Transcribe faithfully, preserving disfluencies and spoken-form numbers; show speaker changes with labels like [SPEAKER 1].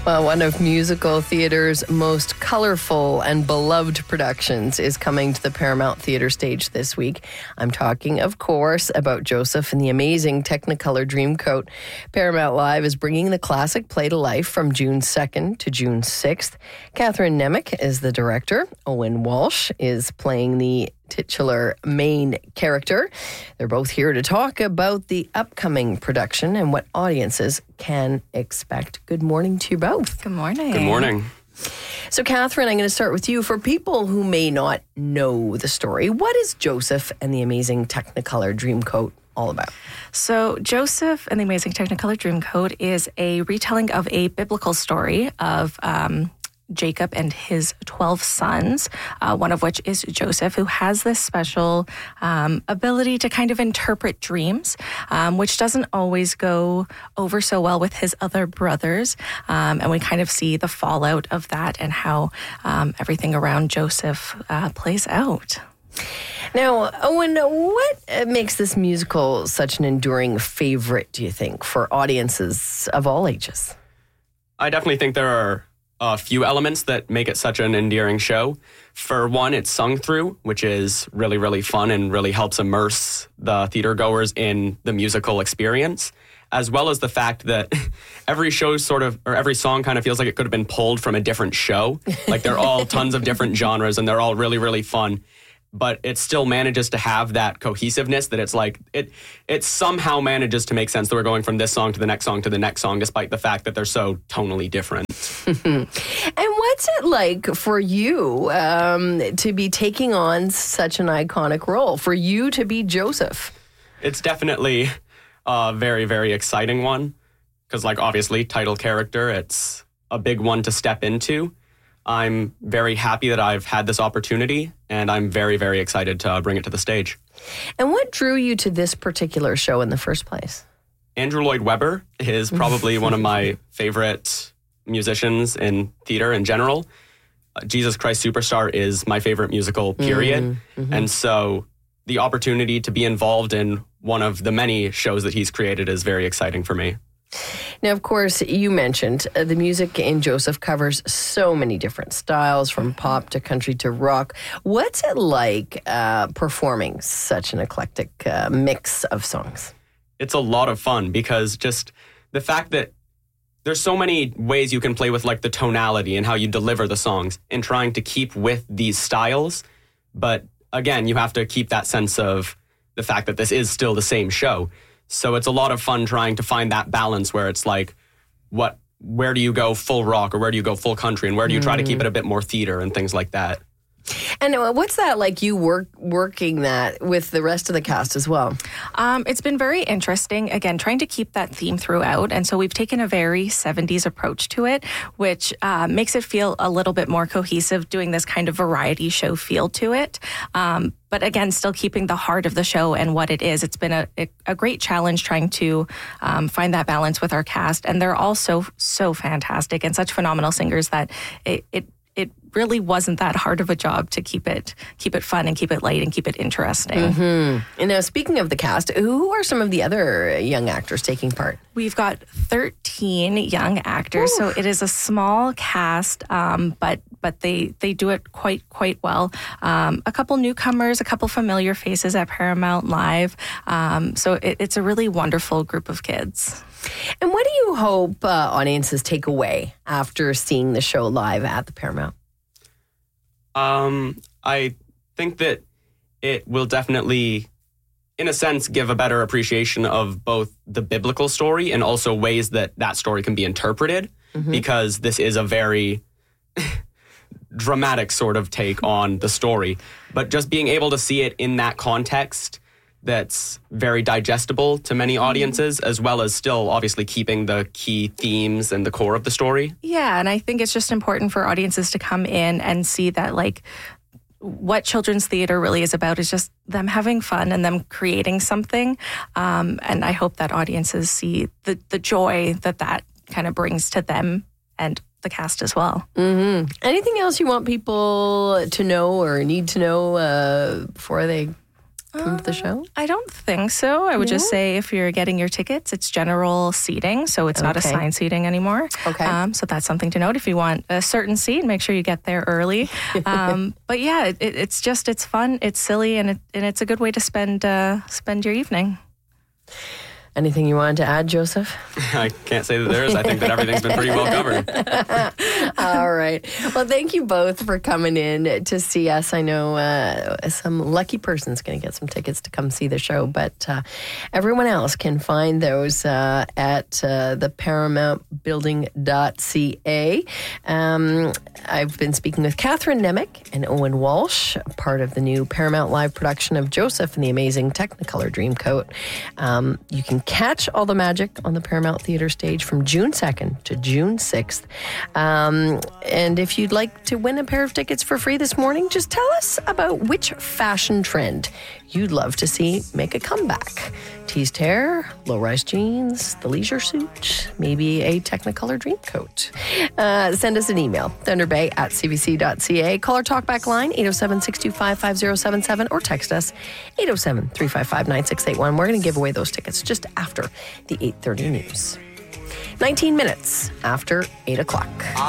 [SPEAKER 1] Well, one of musical theater's most colorful and beloved productions is coming to the Paramount Theater stage this week. I'm talking, of course, about Joseph and the Amazing Technicolor Dreamcoat. Paramount Live is bringing the classic play to life from June second to June sixth. Catherine Nemec is the director. Owen Walsh is playing the titular main character. They're both here to talk about the upcoming production and what audiences can expect. Good morning to you both.
[SPEAKER 2] Good morning.
[SPEAKER 3] Good morning.
[SPEAKER 1] So, Catherine, I'm going to start with you. For people who may not know the story, what is Joseph and the Amazing Technicolor Dreamcoat all about?
[SPEAKER 2] So, Joseph and the Amazing Technicolor Dreamcoat is a retelling of a biblical story of um, Jacob and his twelve sons, uh, one of which is Joseph, who has this special um, ability to kind of interpret dreams, um, which doesn't always go over so well with his other brothers. Um, and we kind of see the fallout of that and how um, everything around Joseph uh, plays out.
[SPEAKER 1] Now, Owen, what makes this musical such an enduring favorite, do you think, for audiences of all ages?
[SPEAKER 3] I definitely think there are a few elements that make it such an endearing show. For one, it's sung through, which is really, really fun and really helps immerse the theater goers in the musical experience, as well as the fact that every show sort of, or every song kind of feels like it could have been pulled from a different show. Like they're all tons of different genres and they're all really, really fun. But it still manages to have that cohesiveness that it's like, it it somehow manages to make sense that we're going from this song to the next song to the next song, despite the fact that they're so tonally different.
[SPEAKER 1] And what's it like for you um, to be taking on such an iconic role, for you to be Joseph?
[SPEAKER 3] It's definitely a very, very exciting one, because like obviously title character, it's a big one to step into. I'm very happy that I've had this opportunity, and I'm very, very excited to bring it to the stage.
[SPEAKER 1] And what drew you to this particular show in the first place?
[SPEAKER 3] Andrew Lloyd Webber is probably one of my favorite musicians in theater in general. Uh, Jesus Christ Superstar is my favorite musical, period. Mm-hmm. And so the opportunity to be involved in one of the many shows that he's created is very exciting for me.
[SPEAKER 1] Now, of course, you mentioned uh, the music in Joseph covers so many different styles, from pop to country to rock. What's it like uh, performing such an eclectic uh, mix of songs?
[SPEAKER 3] It's a lot of fun, because just the fact that there's so many ways you can play with like the tonality and how you deliver the songs and trying to keep with these styles. But again, you have to keep that sense of the fact that this is still the same show. So it's a lot of fun trying to find that balance where it's like, what, where do you go full rock or where do you go full country, and where do you try to keep it a bit more theater and things like that?
[SPEAKER 1] And what's that like, you work working that with the rest of the cast as well?
[SPEAKER 2] Um, it's been very interesting, again, trying to keep that theme throughout. And so we've taken a very seventies approach to it, which uh, makes it feel a little bit more cohesive, doing this kind of variety show feel to it. Um, but again, still keeping the heart of the show and what it is. It's been a, a great challenge trying to um, find that balance with our cast. And they're all so, so fantastic and such phenomenal singers that it, it it really wasn't that hard of a job to keep it keep it fun and keep it light and keep it interesting.
[SPEAKER 1] Mm-hmm. And now, speaking of the cast, who are some of the other young actors taking part?
[SPEAKER 2] We've got thirteen young actors, Ooh. So it is a small cast, um, but but they they do it quite quite well. Um, a couple newcomers, a couple familiar faces at Paramount Live. Um, so it, it's a really wonderful group of kids.
[SPEAKER 1] And what do you hope uh, audiences take away after seeing the show live at the Paramount?
[SPEAKER 3] Um, I think that it will definitely, in a sense, give a better appreciation of both the biblical story and also ways that that story can be interpreted, mm-hmm. because this is a very dramatic sort of take on the story. But just being able to see it in that context that's very digestible to many audiences, as well as still obviously keeping the key themes and the core of the story.
[SPEAKER 2] Yeah, and I think it's just important for audiences to come in and see that, like, what children's theater really is about is just them having fun and them creating something. Um, and I hope that audiences see the, the joy that that kind of brings to them and the cast as well.
[SPEAKER 1] Mm-hmm. Anything else you want people to know or need to know uh, before they come to the show?
[SPEAKER 2] I don't think so. I would
[SPEAKER 1] No?
[SPEAKER 2] just say if you're getting your tickets, it's general seating, so it's not
[SPEAKER 1] Okay.
[SPEAKER 2] assigned seating anymore.
[SPEAKER 1] Okay.
[SPEAKER 2] Um, so that's something to note. If you want a certain seat, make sure you get there early. Um, but yeah, it, it's just it's fun, it's silly, and it, and it's a good way to spend uh, spend your evening.
[SPEAKER 1] Anything you wanted to add, Joseph?
[SPEAKER 3] I can't say that there is. I think that everything's been pretty well covered.
[SPEAKER 1] All right. Well, thank you both for coming in to see us. I know uh, some lucky person's going to get some tickets to come see the show, but uh, everyone else can find those uh, at uh, the paramount building dot c a. Um, I've been speaking with Catherine Nemec and Owen Walsh, part of the new Paramount Live production of Joseph and the Amazing Technicolor Dreamcoat. Um, you can catch all the magic on the Paramount Theatre stage from June second to June sixth. Um, and if you'd like to win a pair of tickets for free this morning, just tell us about which fashion trend you'd love to see make a comeback. Teased hair, low-rise jeans, the leisure suit, maybe a Technicolor Dreamcoat. Uh, send us an email, thunderbay at c b c dot c a. Call our talkback line, eight oh seven, six two five, five oh seven seven, or text us, eight oh seven, three five five, nine six eight one. We're going to give away those tickets just after the eight thirty news. nineteen minutes after eight o'clock.